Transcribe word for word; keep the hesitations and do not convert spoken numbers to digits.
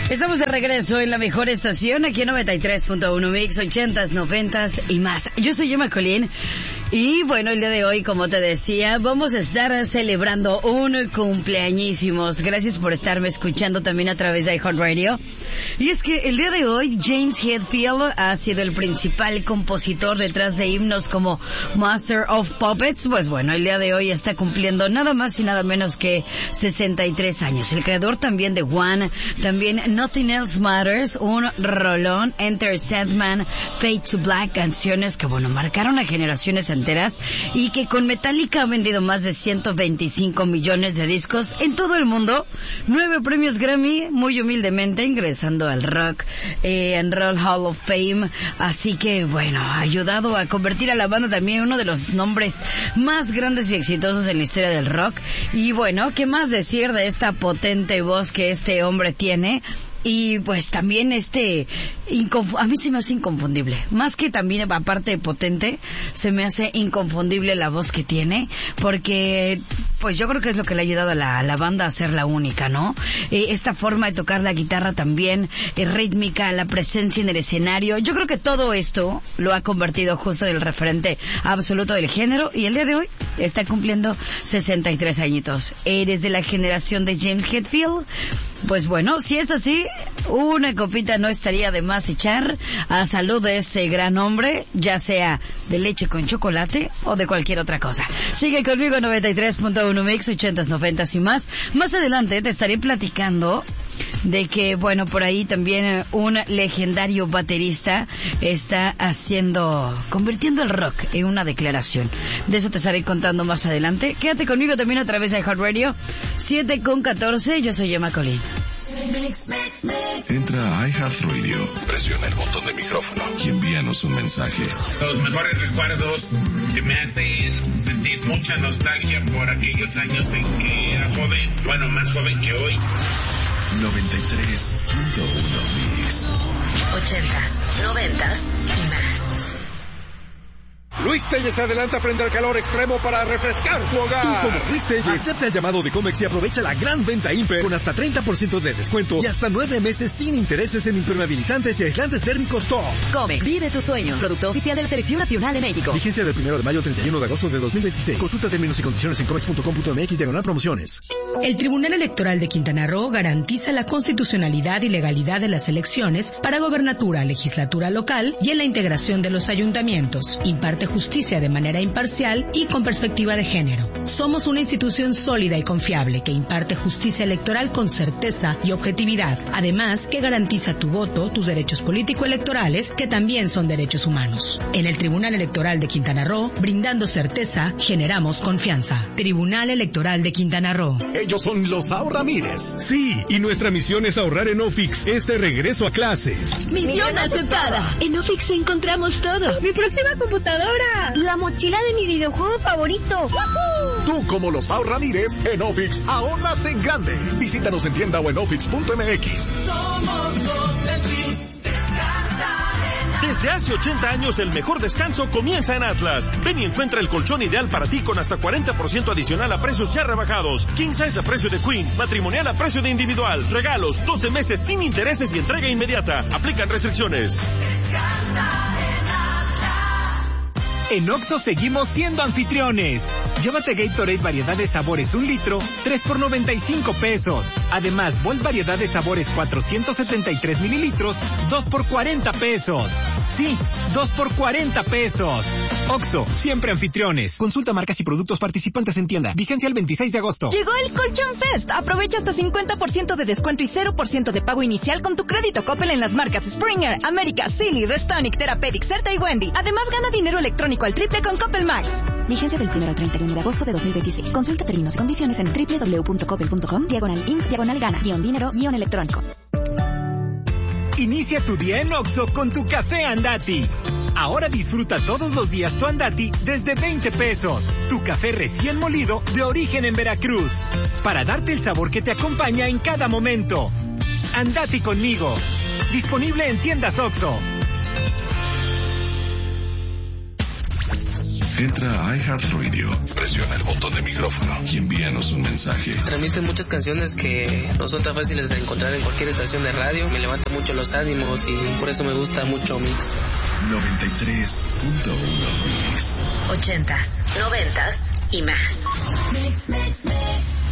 Estamos de regreso en la mejor estación, aquí en noventa y tres punto uno Mix, ochentas, noventas y más. Yo soy Gemma Colín. Y bueno, el día de hoy, como te decía, vamos a estar celebrando un cumpleañísimos. Gracias por estarme escuchando también a través de iHeartRadio. Y es que el día de hoy, James Hetfield ha sido el principal compositor detrás de himnos como Master of Puppets. Pues bueno, el día de hoy está cumpliendo nada más y nada menos que sesenta y tres años. El creador también de One, también Nothing Else Matters, un rolón, Enter Sandman, Fade to Black, canciones que bueno, marcaron a generaciones enteras y que con Metallica ha vendido más de ciento veinticinco millones de discos en todo el mundo, nueve premios Grammy, muy humildemente ingresando al Rock eh, and Roll Hall of Fame, así que bueno, ha ayudado a convertir a la banda también uno de los nombres más grandes y exitosos en la historia del rock. Y bueno, ¿qué más decir de esta potente voz que este hombre tiene? Y pues también este, inconf- a mí se me hace inconfundible, más que también aparte de potente, se me hace inconfundible la voz que tiene, porque pues yo creo que es lo que le ha ayudado a la, a la banda a ser la única, ¿no? Eh, esta forma de tocar la guitarra también, eh, rítmica, la presencia en el escenario, yo creo que todo esto lo ha convertido justo en el referente absoluto del género, y el día de hoy está cumpliendo sesenta y tres añitos. Eres de la generación de James Hetfield. Pues bueno, si es así, una copita no estaría de más echar a salud de este gran hombre, ya sea de leche con chocolate o de cualquier otra cosa. Sigue conmigo noventa y tres punto uno Mix, ochentas, noventas y más. Más adelante te estaré platicando de que, bueno, por ahí también un legendario baterista está haciendo, convirtiendo el rock en una declaración. De eso te estaré contando más adelante. Quédate conmigo también a través de iHeartRadio, siete con catorce, yo soy Gemma Colín. Entra a iHeartRadio, presiona el botón de micrófono y envíanos un mensaje. Los mejores recuerdos que me hacen sentir mucha nostalgia por aquellos años en que era joven, bueno, más joven que hoy. noventa y tres punto uno Mix. Ochentas, noventas y más. Luis Telles se adelanta frente al calor extremo para refrescar tu hogar. Tú como Luis Telles, acepta el llamado de Comex y aprovecha la gran venta Imper con hasta treinta por ciento de descuento y hasta nueve meses sin intereses en impermeabilizantes y aislantes térmicos Top. Comex, vive tus sueños. Producto oficial de la Selección Nacional de México. Vigencia del primero de mayo al treinta y uno de agosto de dos mil veintiséis. Consulta términos y condiciones en comex punto com punto mx diagonal promociones. El Tribunal Electoral de Quintana Roo garantiza la constitucionalidad y legalidad de las elecciones para gobernatura, legislatura local y en la integración de los ayuntamientos. Imparte justicia de manera imparcial y con perspectiva de género. Somos una institución sólida y confiable que imparte justicia electoral con certeza y objetividad, además que garantiza tu voto, tus derechos político-electorales, que también son derechos humanos. En el Tribunal Electoral de Quintana Roo, brindando certeza, generamos confianza. Tribunal Electoral de Quintana Roo. Ellos son los Ahorramires. Sí, y nuestra misión es ahorrar en Ofix este regreso a clases. Misión aceptada. En Ofix encontramos todo. Mi próxima computadora. La mochila de mi videojuego favorito. ¡Woohoo! Tú, como los Ahorramires, en Ofix ahorras en grande. Visítanos en tienda o en ofix punto mx. Somos los del Chip. Desde hace ochenta años el mejor descanso comienza en Atlas. Ven y encuentra el colchón ideal para ti con hasta cuarenta por ciento adicional a precios ya rebajados. King size a precio de Queen, matrimonial a precio de individual. Regalos, doce meses sin intereses y entrega inmediata. Aplican restricciones. Descansa en Atlas. En Oxxo seguimos siendo anfitriones. Llévate Gatorade variedad de sabores un litro, tres por noventa y cinco pesos. Además, Volt variedad de sabores cuatrocientos setenta y tres mililitros, dos por cuarenta pesos. Sí, dos por cuarenta pesos. Oxxo, siempre anfitriones. Consulta marcas y productos participantes en tienda. Vigencia el veintiséis de agosto. Llegó el Colchón Fest. Aprovecha hasta cincuenta por ciento de descuento y cero por ciento de pago inicial con tu crédito Coppel en las marcas Springer, América, Silly, Restonic, Therapeutic, Certa y Wendy. Además, gana dinero electrónico al triple con Coppel Max. Vigencia del primero al treinta y uno de agosto de dos mil veintiséis. Consulta términos y condiciones en doble u doble u doble u punto coppel punto com, diagonal inf, diagonal gana, guión dinero, guión electrónico. Inicia tu día en Oxxo con tu café Andati. Ahora disfruta todos los días tu Andati desde veinte pesos. Tu café recién molido de origen en Veracruz. Para darte el sabor que te acompaña en cada momento. Andati conmigo. Disponible en tiendas Oxxo. Entra a iHeartRadio, presiona el botón de micrófono y envíanos un mensaje. Transmiten muchas canciones que no son tan fáciles de encontrar en cualquier estación de radio. Me levanta mucho los ánimos y por eso me gusta mucho Mix. noventa y tres punto uno Mix. Ochentas, noventas y más. Mix, mix, mix.